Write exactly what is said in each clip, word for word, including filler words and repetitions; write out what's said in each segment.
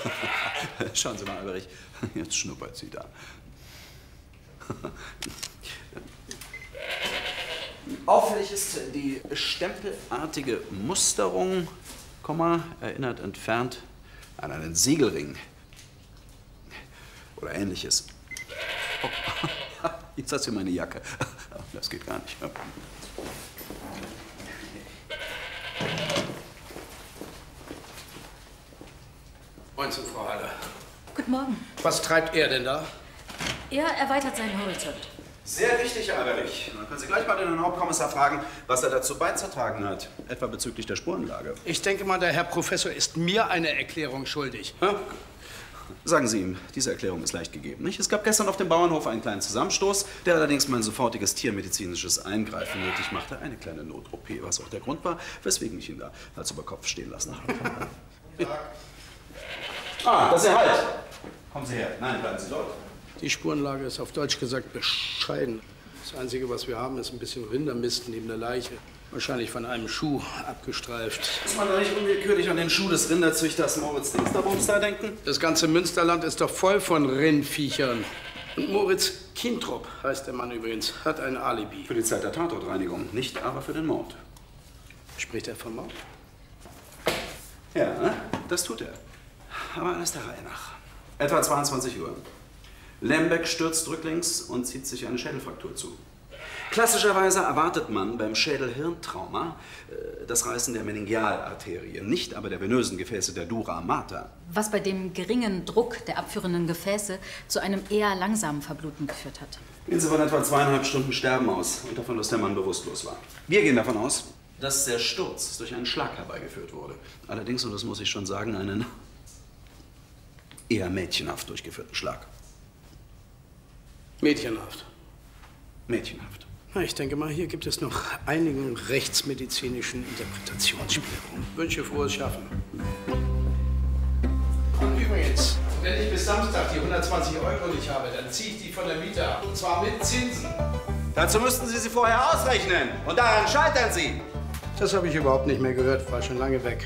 Schauen Sie mal, Alberich, jetzt schnuppert sie da. Auffällig ist die stempelartige Musterung, Komma, erinnert entfernt an einen Siegelring oder Ähnliches. Oh, jetzt hast du meine Jacke. Das geht gar nicht. Moin zu Frau Haller. Guten Morgen. Was treibt er denn da? Er erweitert seinen Horizont. Sehr richtig, Herr Alberich. Dann können Sie gleich mal den Herrn Hauptkommissar fragen, was er dazu beizutragen hat. Etwa bezüglich der Spurenlage. Ich denke mal, der Herr Professor ist mir eine Erklärung schuldig. Ja? Sagen Sie ihm, diese Erklärung ist leicht gegeben, nicht? Es gab gestern auf dem Bauernhof einen kleinen Zusammenstoß, der allerdings mein sofortiges tiermedizinisches Eingreifen nötig machte. Eine kleine Not-O P, was auch der Grund war, weswegen ich ihn da Hals über Kopf stehen lassen habe. Ah, das ist Ihr Halt! Kommen Sie her. Nein, bleiben Sie dort. Die Spurenlage ist auf Deutsch gesagt bescheiden. Das Einzige, was wir haben, ist ein bisschen Rindermist neben der Leiche. Wahrscheinlich von einem Schuh abgestreift. Muss man da nicht unwillkürlich an den Schuh des Rinderzüchters Moritz Dingsterbums da denken? Das ganze Münsterland ist doch voll von Rindviechern. Und Moritz Kintrup heißt der Mann übrigens, hat ein Alibi. Für die Zeit der Tatortreinigung, nicht aber für den Mord. Spricht er von Mord? Ja, das tut er. Aber alles der Reihe nach. Etwa zweiundzwanzig Uhr. Lembeck stürzt rücklings und zieht sich eine Schädelfraktur zu. Klassischerweise erwartet man beim Schädel-Hirntrauma äh, das Reißen der Meningealarterie, nicht aber der venösen Gefäße der Dura mater. Was bei dem geringen Druck der abführenden Gefäße zu einem eher langsamen Verbluten geführt hat. Gehen Sie von etwa zweieinhalb Stunden Sterben aus, unter von dass der Mann bewusstlos war. Wir gehen davon aus, dass der Sturz durch einen Schlag herbeigeführt wurde. Allerdings, und das muss ich schon sagen, einen eher mädchenhaft durchgeführten Schlag. Mädchenhaft. Mädchenhaft. Na, ich denke mal, hier gibt es noch einigen rechtsmedizinischen Interpretationsspielraum. Wünsche frohes Schaffen. Und übrigens, wenn ich bis Samstag die hundertzwanzig Euro nicht habe, dann ziehe ich die von der Miete ab. Und zwar mit Zinsen. Dazu müssten Sie sie vorher ausrechnen. Und daran scheitern Sie. Das habe ich überhaupt nicht mehr gehört, war schon lange weg.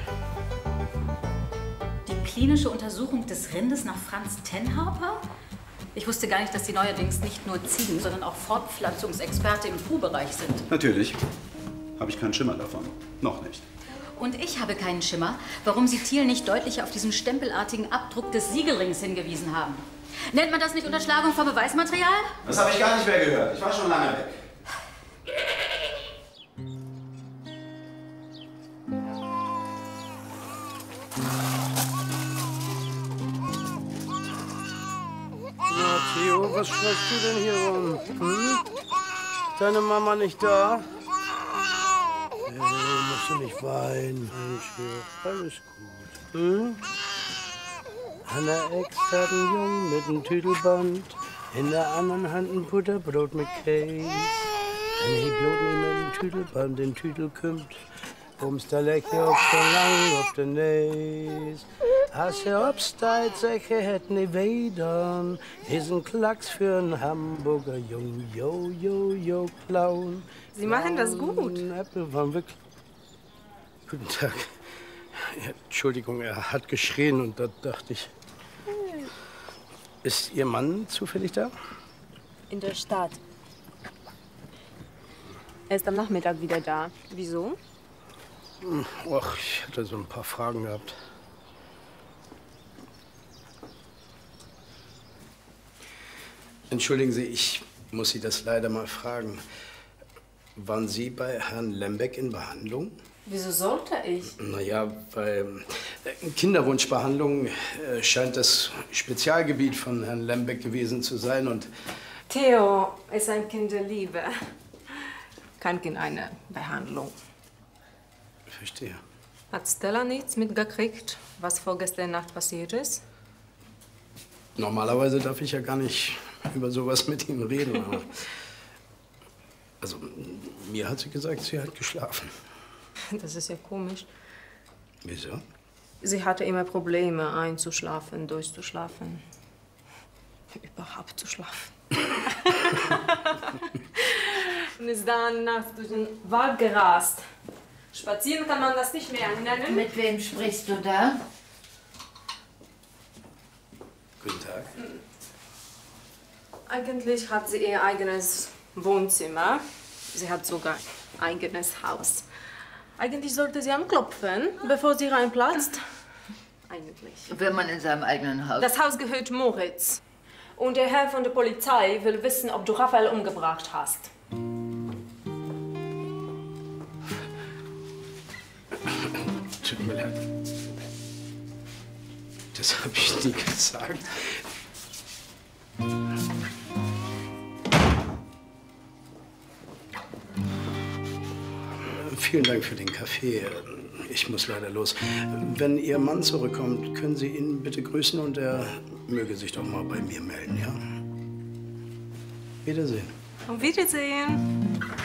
Die klinische Untersuchung des Rindes nach Franz Tenhaber? Ich wusste gar nicht, dass Sie neuerdings nicht nur Ziegen, sondern auch Fortpflanzungsexperte im Kuhbereich sind. Natürlich. Habe ich keinen Schimmer davon. Noch nicht. Und ich habe keinen Schimmer, warum Sie Thiel nicht deutlicher auf diesen stempelartigen Abdruck des Siegelrings hingewiesen haben. Nennt man das nicht Unterschlagung von Beweismaterial? Das habe ich gar nicht mehr gehört. Ich war schon lange weg. Na, Theo, was schreibst du denn hier rum? Hm? Deine Mama nicht da? Hey, musst du nicht weinen. Mensch, hier, alles gut. Hm? An der Ex hat ein Jungen mit einem Tüdelband, in der anderen Hand ein Butterbrot mit Käse. Dann hebt bloß nicht mit dem Tüdelband den Tüdel kümmt. Bums da lecker auf der Lang, auf der Näs. Hast du obsteit, Säche hätt ne Wedern. Ist ein Klacks für einen Hamburger Jung, jo, jo, jo, Clown. Sie machen das gut. Äpfel waren wirklich... Guten Tag. Ja, Entschuldigung, er hat geschrien und da dachte ich... Ist Ihr Mann zufällig da? In der Stadt. Er ist am Nachmittag wieder da. Wieso? Ach, ich hatte so ein paar Fragen gehabt. Entschuldigen Sie, ich muss Sie das leider mal fragen. Waren Sie bei Herrn Lembeck in Behandlung? Wieso sollte ich? Naja, weil äh, Kinderwunschbehandlung äh, scheint das Spezialgebiet von Herrn Lembeck gewesen zu sein und... Theo ist ein Kind der Liebe. Kein Kind eine Behandlung. Verstehe. Hat Stella nichts mitgekriegt, was vorgestern Nacht passiert ist? Normalerweise darf ich ja gar nicht über sowas mit Ihnen reden. Aber also, mir hat sie gesagt, sie hat geschlafen. Das ist ja komisch. Wieso? Sie hatte immer Probleme, einzuschlafen, durchzuschlafen. Überhaupt zu schlafen. Und ist dann nachts durch den Wald gerast. Spazieren kann man das nicht mehr nennen. Mit wem sprichst du da? Eigentlich hat sie ihr eigenes Wohnzimmer. Sie hat sogar ein eigenes Haus. Eigentlich sollte sie anklopfen, bevor sie reinplatzt. Eigentlich. Wenn man in seinem eigenen Haus... Das Haus gehört Moritz. Und der Herr von der Polizei will wissen, ob du Raphael umgebracht hast. Tut mir leid. Das habe ich nie gesagt. Vielen Dank für den Kaffee. Ich muss leider los. Wenn Ihr Mann zurückkommt, können Sie ihn bitte grüßen und er möge sich doch mal bei mir melden, ja? Wiedersehen. Auf Wiedersehen.